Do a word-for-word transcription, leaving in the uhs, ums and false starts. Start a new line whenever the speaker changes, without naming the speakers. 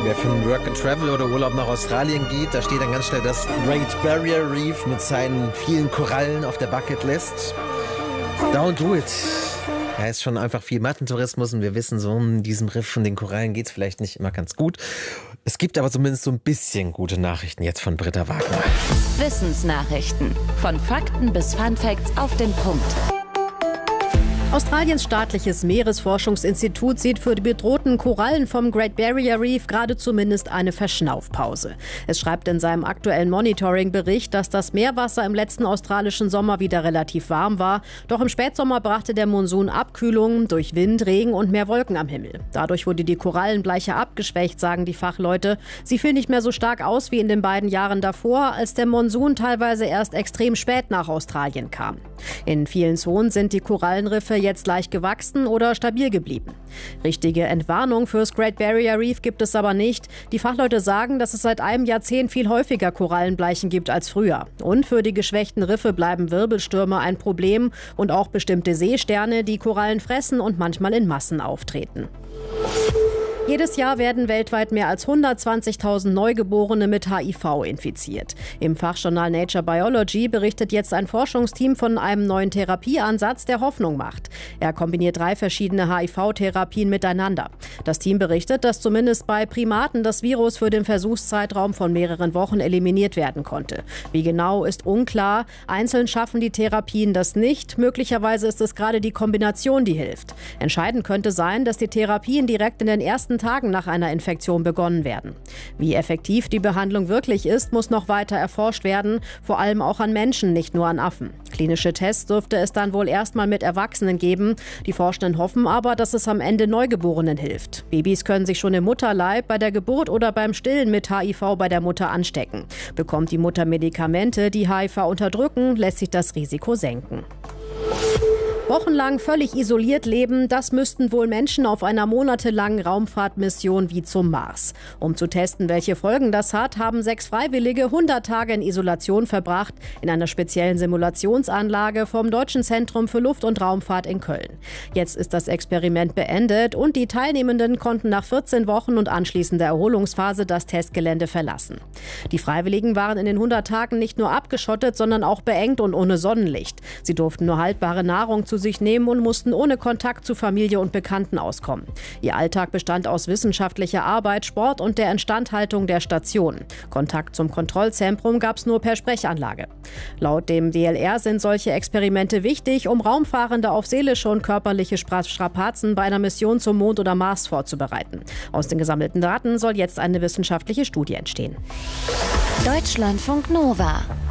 Wer für einen Work and Travel oder Urlaub nach Australien geht, da steht dann ganz schnell das Great Barrier Reef mit seinen vielen Korallen auf der Bucketlist. Don't do it. Ja, ist schon einfach viel Massentourismus und wir wissen so, in diesem Riff von den Korallen geht es vielleicht nicht immer ganz gut. Es gibt aber zumindest so ein bisschen gute Nachrichten jetzt von Britta Wagner.
Wissensnachrichten. Von Fakten bis Funfacts auf den Punkt.
Australiens staatliches Meeresforschungsinstitut sieht für die bedrohten Korallen vom Great Barrier Reef gerade zumindest eine Verschnaufpause. Es schreibt in seinem aktuellen Monitoring-Bericht, dass das Meerwasser im letzten australischen Sommer wieder relativ warm war. Doch im Spätsommer brachte der Monsun Abkühlung durch Wind, Regen und mehr Wolken am Himmel. Dadurch wurde die Korallenbleiche abgeschwächt, sagen die Fachleute. Sie fiel nicht mehr so stark aus wie in den beiden Jahren davor, als der Monsun teilweise erst extrem spät nach Australien kam. In vielen Zonen sind die Korallenriffe jetzt leicht gewachsen oder stabil geblieben. Richtige Entwarnung fürs Great Barrier Reef gibt es aber nicht. Die Fachleute sagen, dass es seit einem Jahrzehnt viel häufiger Korallenbleichen gibt als früher. Und für die geschwächten Riffe bleiben Wirbelstürme ein Problem und auch bestimmte Seesterne, die Korallen fressen und manchmal in Massen auftreten. Jedes Jahr werden weltweit mehr als hundertzwanzigtausend Neugeborene mit H I V infiziert. Im Fachjournal Nature Biology berichtet jetzt ein Forschungsteam von einem neuen Therapieansatz, der Hoffnung macht. Er kombiniert drei verschiedene H I V-Therapien miteinander. Das Team berichtet, dass zumindest bei Primaten das Virus für den Versuchszeitraum von mehreren Wochen eliminiert werden konnte. Wie genau, ist unklar. Einzeln schaffen die Therapien das nicht. Möglicherweise ist es gerade die Kombination, die hilft. Entscheidend könnte sein, dass die Therapien direkt in den ersten Tagen nach einer Infektion begonnen werden. Wie effektiv die Behandlung wirklich ist, muss noch weiter erforscht werden, vor allem auch an Menschen, nicht nur an Affen. Klinische Tests dürfte es dann wohl erstmal mit Erwachsenen geben. Die Forschenden hoffen aber, dass es am Ende Neugeborenen hilft. Babys können sich schon im Mutterleib, bei der Geburt oder beim Stillen mit H I V bei der Mutter anstecken. Bekommt die Mutter Medikamente, die H I V unterdrücken, lässt sich das Risiko senken. Wochenlang völlig isoliert leben, das müssten wohl Menschen auf einer monatelangen Raumfahrtmission wie zum Mars. Um zu testen, welche Folgen das hat, haben sechs Freiwillige hundert Tage in Isolation verbracht, in einer speziellen Simulationsanlage vom Deutschen Zentrum für Luft- und Raumfahrt in Köln. Jetzt ist das Experiment beendet und die Teilnehmenden konnten nach vierzehn Wochen und anschließender Erholungsphase das Testgelände verlassen. Die Freiwilligen waren in den hundert Tagen nicht nur abgeschottet, sondern auch beengt und ohne Sonnenlicht. Sie durften nur haltbare Nahrung zu sich nehmen und mussten ohne Kontakt zu Familie und Bekannten auskommen. Ihr Alltag bestand aus wissenschaftlicher Arbeit, Sport und der Instandhaltung der Station. Kontakt zum Kontrollzentrum gab es nur per Sprechanlage. Laut dem D L R sind solche Experimente wichtig, um Raumfahrende auf seelische und körperliche Strapazen bei einer Mission zum Mond oder Mars vorzubereiten. Aus den gesammelten Daten soll jetzt eine wissenschaftliche Studie entstehen.
Deutschlandfunk Nova